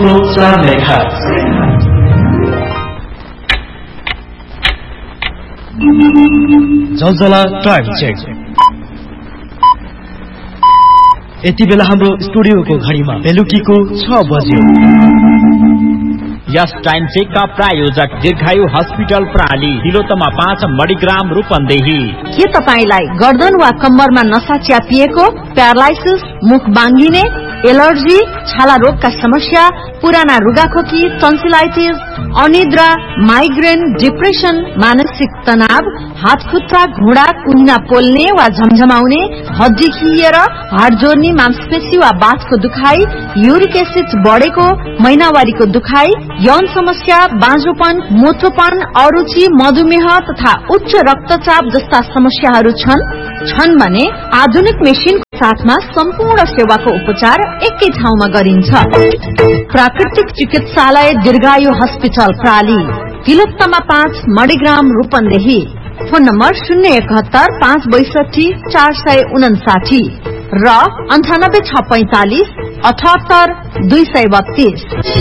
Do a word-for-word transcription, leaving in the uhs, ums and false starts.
जलजला time check. यति बेला हाम्रो स्टुडियोको घडीमा बेलुकीको छ बज्यो। यस टाइम चेक का प्रायोजक दीर्घायु हस्पिटल प्राली, तिलोत्तमा पाँच मणिग्राम रूपन्देही। के तपाईलाई गर्दन वा कम्मरमा नसा च्यापिएको, प्यारालाइसिस, मुख बाङ्गिने, एलर्जी, छाला रोगका समस्या, पुराना रुगाखोकी, टन्सिलाइटिस, अनिद्रा, माइग्रेन, डिप्रेसन, मानसिक तनाव, हात खुट्टा घुँडा कुन्ना पोल्ने वा झमझमाउने, हड्डी खिएर हाड जोड्ने, मांसपेशी वा बाथको दुखाई, युरिक एसिड बढेको, महिनावारीको दुखाई, यौन समस्या, बाँझोपन, मोटोपन, अरुचि, मधुमेह तथा उच्च रक्तचाप जस्ता समस्याहरू छन् छन् भने आधुनिक मेसिनको साथमा सम्पूर्ण सेवाको उपचार एकै ठाउँमा गरिन्छ। प्राकृतिक चिकित्सालय दीर्घायु हस्पिटल प्राली, तिलोत्तमा पाँच मणिग्राम रूपन्देही। फोन नम्बर शून्य एकहत्तर पाँच बैसठी चार सय उनासाठी र अन्ठानब्बे छ पैंतालिस अठहत्तर दुई सय बत्तीस।